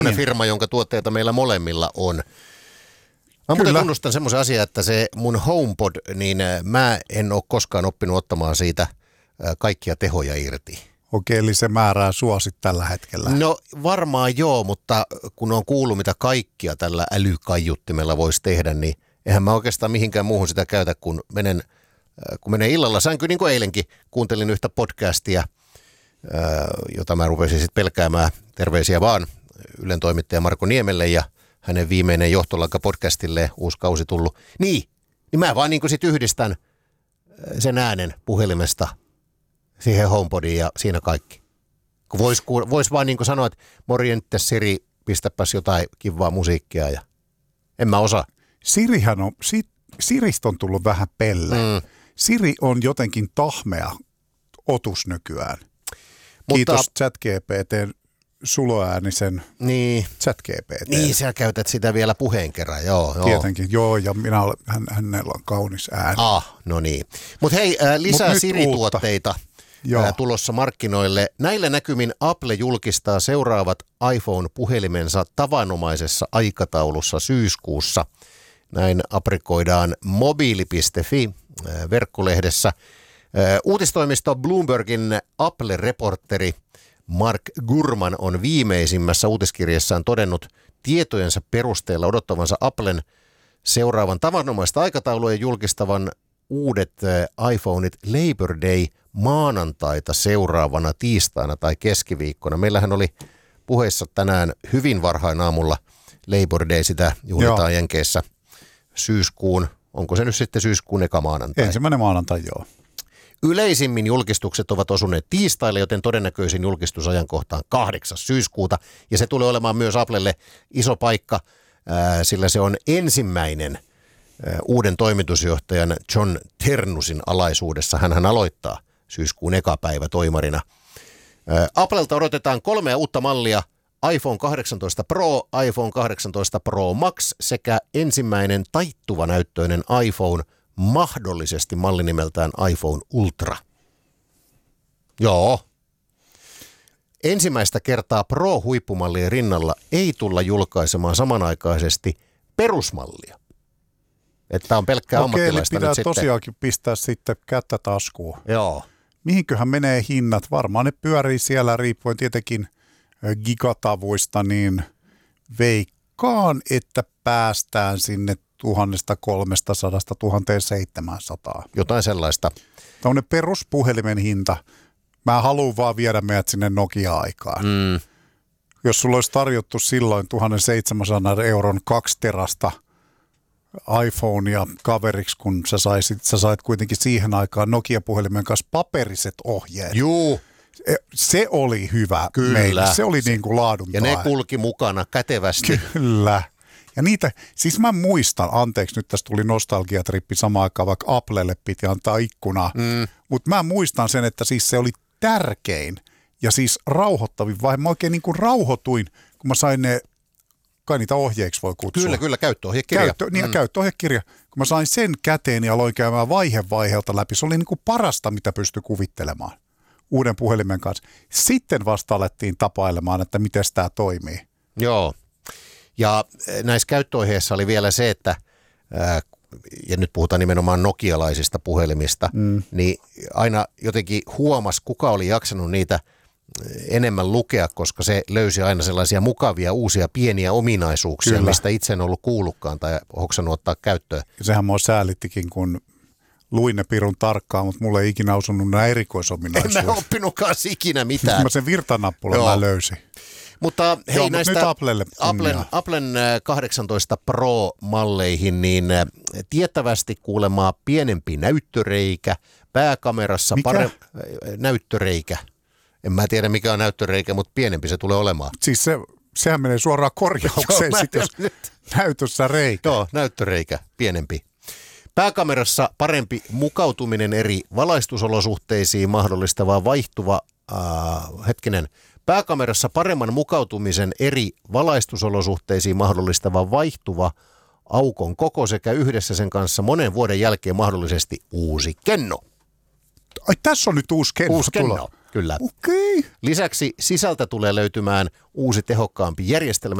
firma, jonka tuotteita meillä molemmilla on. Mä muuten tunnustan semmoisen asian, että se mun HomePod, niin mä en ole koskaan oppinut ottamaan siitä kaikkia tehoja irti. Okei, eli se määrää suosit tällä hetkellä. No varmaan joo, mutta kun on kuullut mitä kaikkia tällä älykaiuttimella voisi tehdä, niin eihän mä oikeastaan mihinkään muuhun sitä käytä, kun menen illalla sänkyyn, niin kuin eilenkin kuuntelin yhtä podcastia, jota mä rupesin sitten pelkäämään. Terveisiä vaan Ylen toimittaja Marko Niemelle ja hänen viimeinen johtolanka podcastille, uusi kausi tullut. Niin mä vaan niin kuin sit yhdistän sen äänen puhelimesta siihen HomePodiin ja siinä kaikki. Kun vois vaan niin kuin sanoa, että morjente Siri, pistäpäs jotain kivaa musiikkia ja en mä osaa. Siristä on tullut vähän pelle. Siri on jotenkin tahmea otus nykyään. Kiitos ChatGPT:n suloäänisen ChatGPT. Niin, sä käytät sitä vielä puheen kerran, joo. Tietenkin, joo, ja hänellä on kaunis ääni. No niin. Mutta hei, lisää Siri-tuotteita tulossa markkinoille. Näillä näkymin Apple julkistaa seuraavat iPhone-puhelimensa tavanomaisessa aikataulussa syyskuussa. Näin aprikoidaan mobiili.fi verkkolehdessä. Uutistoimisto Bloombergin Apple-reporteri Mark Gurman on viimeisimmässä uutiskirjassaan todennut tietojensa perusteella odottavansa Applen seuraavan tavanomaista aikataulua ja julkistavan uudet iPhoneit Labor Day maanantaita seuraavana tiistaina tai keskiviikkona. Meillähän oli puheissa tänään hyvin varhain aamulla Labor Day, sitä juhlitaan Jenkeissä syyskuun, onko se nyt sitten syyskuun eka maanantai? Ensimmäinen maanantai, joo. Yleisimmin julkistukset ovat osuneet tiistaille, joten todennäköisin julkistusajankohta on 8. syyskuuta. Ja se tulee olemaan myös Applelle iso paikka, sillä se on ensimmäinen uuden toimitusjohtajan John Ternusin alaisuudessa. Hänhän aloittaa syyskuun eka päivä toimarina. Applelta odotetaan 3 uutta mallia, iPhone 18 Pro, iPhone 18 Pro Max sekä ensimmäinen taittuvanäyttöinen iPhone, mahdollisesti mallinimeltään iPhone Ultra. Joo. Ensimmäistä kertaa Pro-huippumallien rinnalla ei tulla julkaisemaan samanaikaisesti perusmallia. Että on pelkkää ammattilaista nyt sitten. Pitää tosiaankin pistää sitten kättä taskuun. Joo. Mihinköhän menee hinnat? Varmaan ne pyörii siellä riippuen tietenkin gigatavuista, niin veikkaan, että päästään sinne 1300–1700. Jotain sellaista. Tällainen peruspuhelimen hinta. Mä haluan vaan viedä meidät sinne Nokia-aikaan. Jos sulla olisi tarjottu silloin 1700 euron 2 terasta iPhonea kaveriksi, kun sä sait kuitenkin siihen aikaan Nokia-puhelimen kanssa paperiset ohjeet. Juu. Se oli hyvä. Kyllä. Meille. Se oli niin kuin laadun ja ne kulki mukana kätevästi. Kyllä. Ja niitä, siis mä muistan, anteeksi nyt tästä tuli nostalgiatrippi samaan aikaan, vaikka Applelle piti antaa ikkunaa, mutta mä muistan sen, että siis se oli tärkein ja siis rauhoittavin vaihe. Mä oikein niin kuin rauhoituin, kun mä sain ne, kai niitä ohjeiksi voi kutsua. Kyllä, käyttöohjekirja. Käyttöohjekirja. Kun mä sain sen käteen ja aloin käymään vaiheelta läpi, se oli niin kuin parasta, mitä pystyi kuvittelemaan uuden puhelimen kanssa. Sitten vasta alettiin tapailemaan, että miten tämä toimii. Joo. Ja näissä käyttöohjeissa oli vielä se, että, ja nyt puhutaan nimenomaan nokialaisista puhelimista, niin aina jotenkin huomasi, kuka oli jaksanut niitä enemmän lukea, koska se löysi aina sellaisia mukavia uusia pieniä ominaisuuksia, Kyllä. mistä itse en ollut kuullutkaan tai hoksannut ottaa käyttöön. Ja sehän mua säälittikin, kun luin ne pirun tarkkaan, mutta mulle ei ikinä osunut nämä erikoisominaisuudet. En mä oppinutkaan ikinä mitään. Mä sen virtanappulan mä löysin. Mutta hei, näistä Applen 18 Pro-malleihin, niin tiettävästi kuulemaa pienempi näyttöreikä, pääkamerassa näyttöreikä. En mä tiedä mikä on näyttöreikä, mutta pienempi se tulee olemaan. Siis sehän menee suoraan korjaukseen sitten, jos näytössä reikä. Joo, näyttöreikä, pienempi. Pääkamerassa parempi mukautuminen eri valaistusolosuhteisiin mahdollistava Pääkamerassa paremman mukautumisen eri valaistusolosuhteisiin mahdollistava vaihtuva aukon koko sekä yhdessä sen kanssa monen vuoden jälkeen mahdollisesti uusi kenno. Ai tässä on nyt uusi kenno. Kyllä. Okei. Lisäksi sisältä tulee löytymään uusi tehokkaampi järjestelmä,